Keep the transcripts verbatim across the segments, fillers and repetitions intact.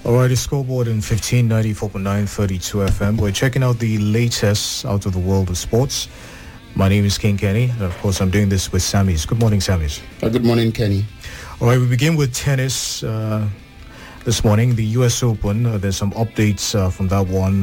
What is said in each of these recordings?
Alright, it's scoreboard in fifteen ninety-four point nine thirty-two F M. We're checking out the latest out of the world of sports. My name is King Kenny, and of course I'm doing this with Samis. Good morning, Samis. Uh, good morning, Kenny. Alright, we begin with tennis uh, this morning. The U S Open, uh, there's some updates uh, from that one.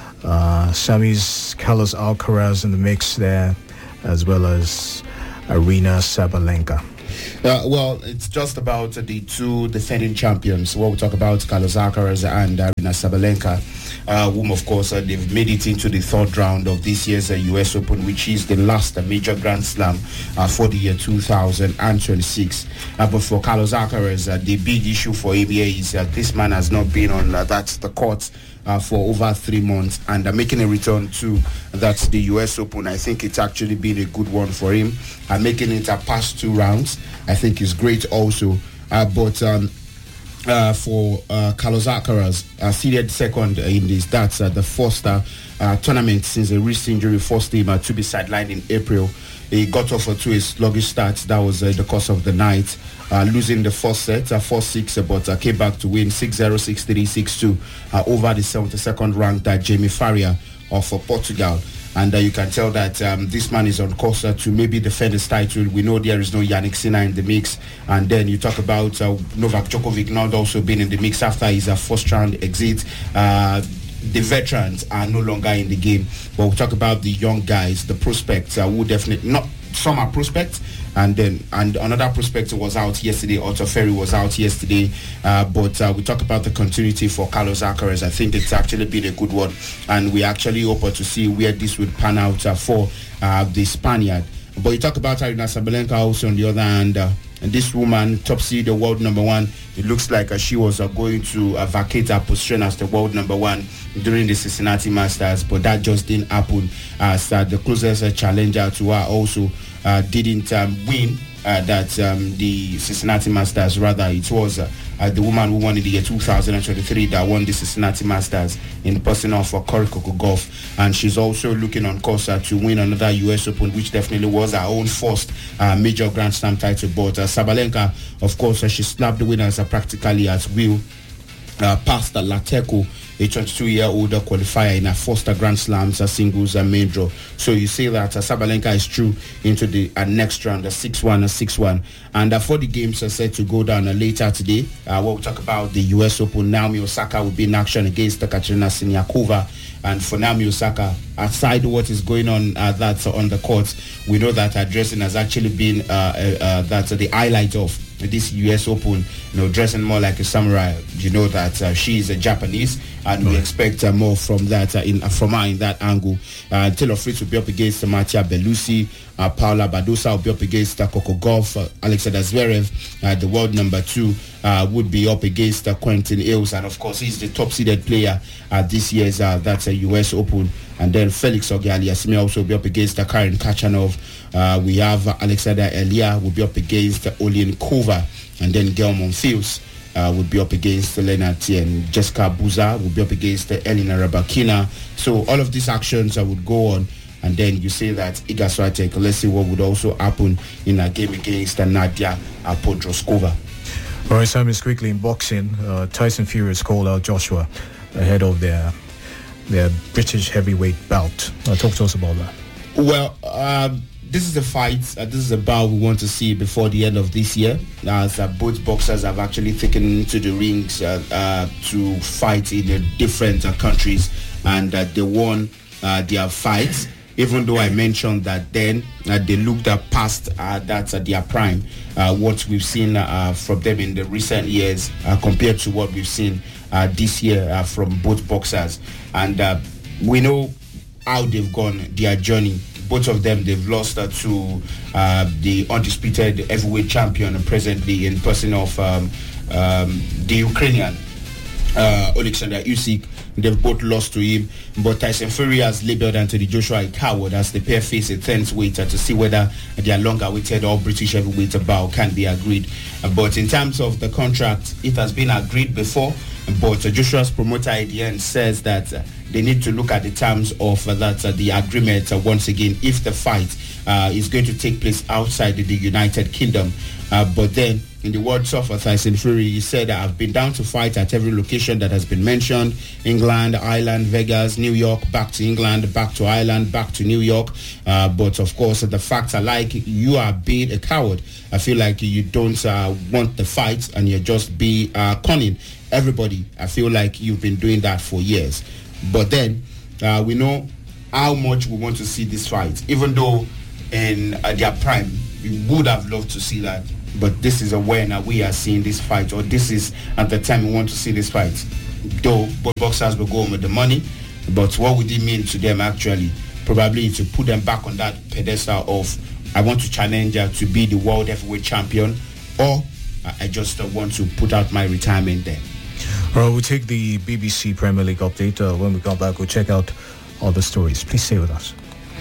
Uh, Samis, Carlos Alcaraz in the mix there, as well as Aryna Sabalenka. Uh, well, it's just about uh, the two defending champions. What we talk about, Carlos Alcaraz and Aryna Sabalenka, uh, whom, of course, uh, they've made it into the third round of this year's uh, U S Open, which is the last uh, major Grand Slam uh, for the year two thousand twenty-six. Uh, but for Carlos Alcaraz, uh, the big issue for A B A is that uh, this man has not been on uh, that's the court Uh, for over three months and uh, making a return to that's the U S Open. I think it's actually been a good one for him. Uh, making it a past two rounds, I think is great also. Uh, but um, uh, for uh, Carlos Alcaraz, uh, seeded second in this, that's uh, the first uh, uh, tournament since a wrist injury forced him uh, to be sidelined in April. He got off uh, to a sluggish start. That was uh, the course of the night. Uh, losing the first set, uh, four six, uh, but uh, came back to win six zero, six three, six two uh, over the seventy-second ranked uh, Jamie Faria of uh, Portugal. And uh, you can tell that um, this man is on course uh, to maybe defend his title. We know there is no Yannick Sinner in the mix. And then you talk about uh, Novak Djokovic not also being in the mix after his uh, first round exit. Uh, the veterans are no longer in the game. But we talk about the young guys, the prospects uh, who definitely not. Some are prospects, and then and another prospect was out yesterday. Otto Ferry was out yesterday, uh, but uh, we talk about the continuity for Carlos Alcaraz. I think it's actually been a good one, and we actually hope to see where this would pan out uh, for uh, the Spaniard. But you talk about Aryna Sabalenka also on the other hand. Uh, and this woman, top seed, the world number one, it looks like uh, she was uh, going to uh, vacate her position as the world number one during the Cincinnati Masters, but that just didn't happen as uh, the closest uh, challenger to her also uh, didn't um, win uh, that um, the Cincinnati Masters. Rather, it was uh, uh, the woman who won in the year two thousand twenty-three that won the Cincinnati Masters in the person of uh, Cory Golf, and she's also looking on course uh, to win another U S Open, which definitely was her own first uh, major Grand Slam title. But uh, Sabalenka, of course, uh, she slapped the winners uh, practically as will uh, past uh, Lateco, a twenty-two-year-old qualifier in her first Grand Slams uh, singles uh, main draw. So you see that uh, Sabalenka is through into the uh, next round, the six one, uh, six one. And uh, for the games are uh, set to go down uh, later today, uh, we'll talk about the U S Open. Naomi Osaka will be in action against uh, Katerina Siniakova. And for Naomi Osaka, aside what is going on uh, that's uh, on the court, we know that her dressing has actually been uh, uh, uh, that's uh, the highlight of this U S Open, you know, dressing more like a samurai. You know that uh, she is a Japanese, and we expect uh, more from that uh, in uh, from her in that angle. Uh, Taylor Fritz will be up against uh, Mattia Bellucci. Uh, Paula Badosa will be up against uh, Coco Gauff. Uh, Alexander Zverev, uh, the world number two, uh, would be up against uh, Quentin Hales, and of course he's the top-seeded player at uh, this year's uh, that's a U S Open. And then Felix Auger-Aliassime also will be up against uh, Karen Khachanov. Uh, we have uh, Alexander Elia will be up against uh, Olin Kova, and then Gael Monfils uh, will be up against uh, Leonard Tien. Jessica Buza will be up against uh, Elena Rybakina. So all of these actions uh, would go on. And then you say that Iga Swiatek, let's see what would also happen in a game against uh, Nadia uh, Podroskova. All right, Simon, quickly in boxing, uh, Tyson Fury has called out Joshua ahead of their their British heavyweight bout. Uh, talk to us about that. Well, um, this is a fight. Uh, this is a bout we want to see before the end of this year, as uh, both boxers have actually taken into the rings uh, uh, to fight in uh, different uh, countries, and uh, they won uh, their fights. Even though I mentioned that then uh, they looked uh, past uh, that uh, their prime, uh, what we've seen uh, from them in the recent years uh, compared to what we've seen uh, this year uh, from both boxers. And uh, we know how they've gone, their journey. Both of them, they've lost uh, to uh, the undisputed heavyweight champion presently in person of um, um, the Ukrainian uh, Alexander Usyk. They've both lost to him, but Tyson Fury has labelled Anthony Joshua a coward as the pair face a tenth waiter to see whether their long-awaited all British heavyweight bout can be agreed. But in terms of the contract, it has been agreed before, but Joshua's promoter at the end says that uh, they need to look at the terms of uh, that uh, the agreement uh, once again if the fight uh, is going to take place outside the United Kingdom. Uh, but then, in the words of Tyson Fury, he said, I've been down to fight at every location that has been mentioned. England, Ireland, Vegas, New York, back to England, back to Ireland, back to New York. Uh, but of course, the facts are like, you are being a coward. I feel like you don't uh, want the fight and you're just be uh, conning everybody. I feel like you've been doing that for years. But then, uh, we know how much we want to see this fight. Even though in uh, their prime, we would have loved to see that. But this is a way now we are seeing this fight, or this is at the time we want to see this fight. Though both boxers will go on with the money, but what would it mean to them actually? Probably to put them back on that pedestal of, I want to challenge uh, to be the world heavyweight champion, or uh, I just uh, want to put out my retirement there. All right, we'll take the B B C Premier League update. Uh, when we come back, we'll check out all the stories. Please stay with us.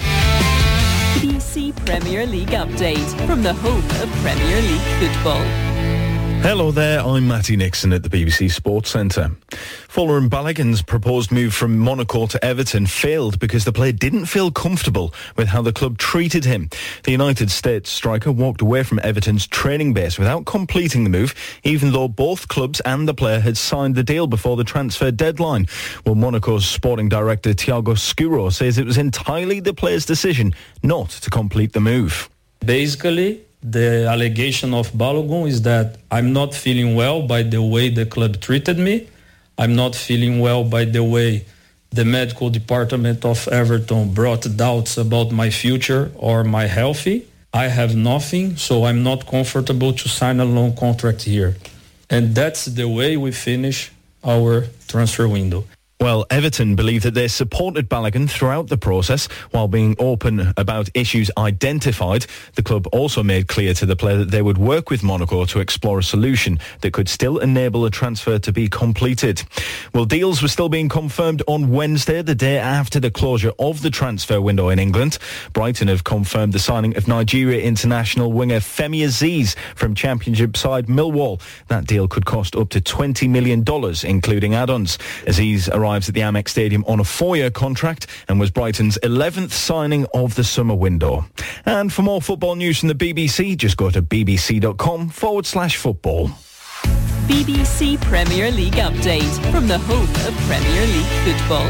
B B C Premier League update from the home of Premier League football. Hello there, I'm Matty Nixon at the B B C Sports Centre. Folarin Balogun's proposed move from Monaco to Everton failed because the player didn't feel comfortable with how the club treated him. The United States striker walked away from Everton's training base without completing the move, even though both clubs and the player had signed the deal before the transfer deadline. Well, Monaco's sporting director Thiago Scuro says it was entirely the player's decision not to complete the move. Basically, the allegation of Balogun is that I'm not feeling well by the way the club treated me. I'm not feeling well by the way the medical department of Everton brought doubts about my future or my health. I have nothing, so I'm not comfortable to sign a long contract here. And that's the way we finish our transfer window. Well, Everton believe that they supported Balogun throughout the process while being open about issues identified. The club also made clear to the player that they would work with Monaco to explore a solution that could still enable a transfer to be completed. Well, deals were still being confirmed on Wednesday, the day after the closure of the transfer window in England. Brighton have confirmed the signing of Nigeria international winger Femi Azeez from Championship side Millwall. That deal could cost up to twenty million dollars, including add-ons. Azeez arrives at the Amex Stadium on a four-year contract and was Brighton's eleventh signing of the summer window. And for more football news from the B B C, just go to bbc.com forward slash football. B B C Premier League update from the home of Premier League football.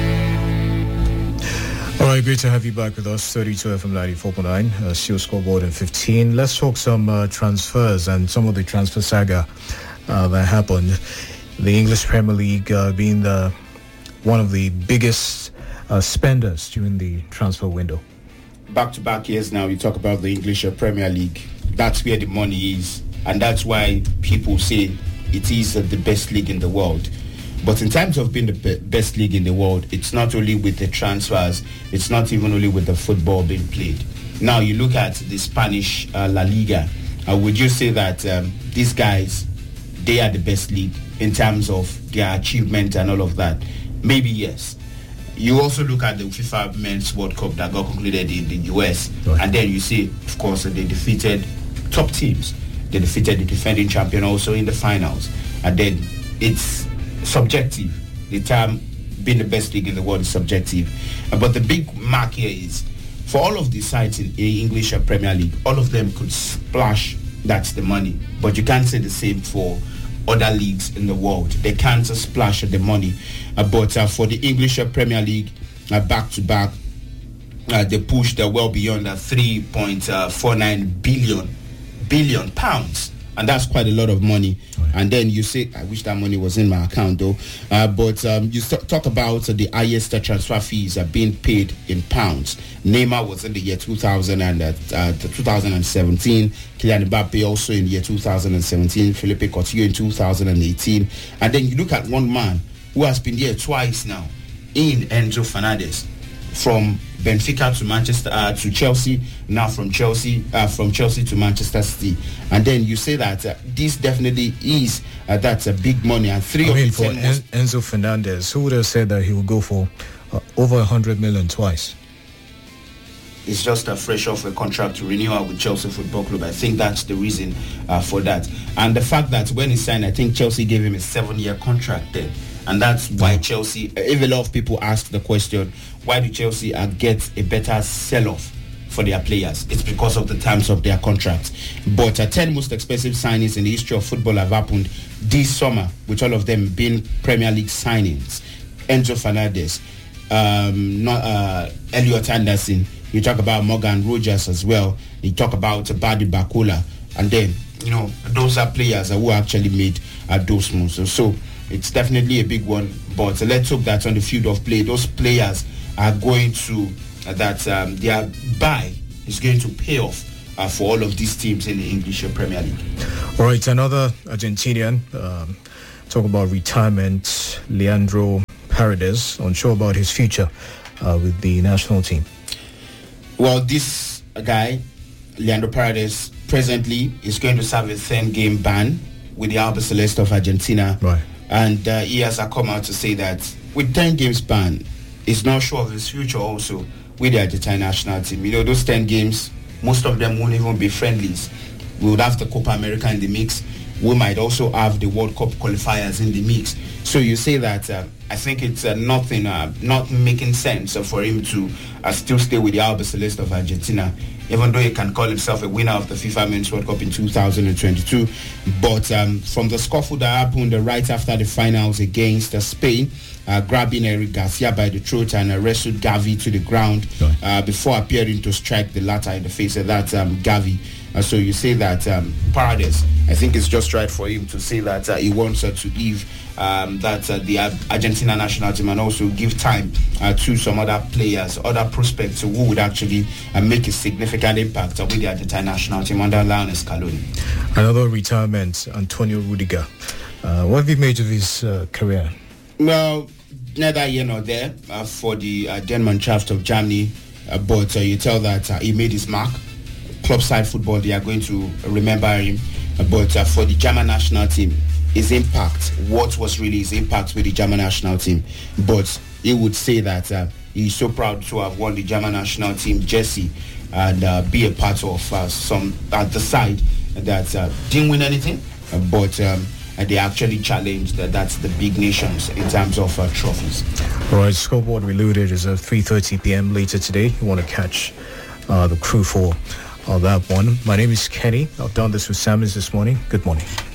All right, great to have you back with us. thirty-two F M ninety-four point nine, uh, Seal Scoreboard in fifteen. Let's talk some uh, transfers and some of the transfer saga uh, that happened. The English Premier League uh, being the one of the biggest uh, spenders during the transfer window. Back-to-back years now, you talk about the English Premier League. That's where the money is. And that's why people say it is uh, the best league in the world. But in terms of being the be- best league in the world, it's not only with the transfers, it's not even only with the football being played. Now, you look at the Spanish uh, La Liga. Uh, would you say that um, these guys, they are the best league in terms of their achievement and all of that? Maybe yes. You also look at the FIFA Men's World Cup that got concluded in the U S, right. And then you see, of course, they defeated top teams. They defeated the defending champion also in the finals. And then it's subjective. The term being the best league in the world is subjective. But the big mark here is, for all of the sides in the English Premier League, all of them could splash, that's the money. But you can't say the same for other leagues in the world. They can't splash the money. Uh, but uh, for the English uh, Premier League, uh, back-to-back, uh, they pushed uh, well beyond uh, three point four nine billion billion pounds. And that's quite a lot of money. Right. And then you say, I wish that money was in my account though. Uh, but um, you st- talk about uh, the highest uh, transfer fees are uh, being paid in pounds. Neymar was in the year two thousand and uh, uh, twenty seventeen. Kylian Mbappe also in the year two thousand seventeen. Philippe Coutinho in two thousand eighteen. And then you look at one man who has been there twice now, in Enzo Fernandez, from Benfica to Manchester uh, to Chelsea, now from Chelsea uh, from Chelsea to Manchester City. And then you say that uh, this definitely is uh, that's a big money. And three I of mean, the for ten en- most- Enzo Fernandez, who would have said that he would go for uh, over one hundred million twice? It's just a fresh off a contract to renew with Chelsea Football Club. I think that's the reason uh, for that. And the fact that when he signed, I think Chelsea gave him a seven-year contract then. And that's why Chelsea, if a lot of people ask the question, why do Chelsea uh, get a better sell-off for their players. It's because of the terms of their contracts. But uh, ten most expensive signings in the history of football have happened this summer, with all of them being Premier League signings. Enzo Fernandez, um, not, uh, Elliot Anderson. You talk about Morgan Rogers as well. You talk about Badi Bakola. And then, you know, those are players who actually made uh, those moves. So, so it's definitely a big one. But uh, let's hope that on the field of play, those players are going to, uh, that um, their buy is going to pay off uh, for all of these teams in the English Premier League. All right, another Argentinian. Um, talk about retirement. Leandro Paredes, unsure about his future uh, with the national team. Well, this guy, Leandro Paredes, presently is going to serve a ten-game ban with the Albi Celeste of Argentina. Right. And uh, he has come out to say that with ten games ban, he's not sure of his future also with the Argentine national team. You know, those ten games, most of them won't even be friendlies. We would have the Copa America in the mix. We might also have the World Cup qualifiers in the mix. So you say that uh, I think it's uh, nothing, uh, not making sense uh, for him to uh, still stay with the Albi Celeste of Argentina, even though he can call himself a winner of the FIFA Men's World Cup in two thousand twenty-two. But um, from the scuffle that happened uh, right after the finals against uh, Spain, uh, grabbing Eric Garcia by the throat and uh, wrestled Gavi to the ground uh, before appearing to strike the latter in the face of that um, Gavi. Uh, so you say that um, Paredes, I think it's just right for him to say that uh, he wants uh, to leave um, that uh, the Argentina national team and also give time uh, to some other players, other prospects who would actually uh, make a significant impact uh, with the Argentina national team under Lionel Scaloni. Another retirement, Antonio Rudiger. Uh, what have you made of his uh, career? Well, neither here nor there uh, for the uh, German Mannschaft of Germany, uh, but uh, you tell that uh, he made his mark. Club side football, they are going to remember him, uh, but uh, for the German national team, his impact, what was really his impact with the German national team? But he would say that uh, he's so proud to have won the German national team jersey and uh, be a part of uh, some at the side that uh, didn't win anything, uh, but um, and they actually challenged uh, that's the big nations in terms of uh, trophies. All right, Scoreboard Reloaded is at three thirty p.m. later today. You want to catch uh, the crew for uh, that one. My name is Kenny. I've done this with Sammons this morning. Good morning.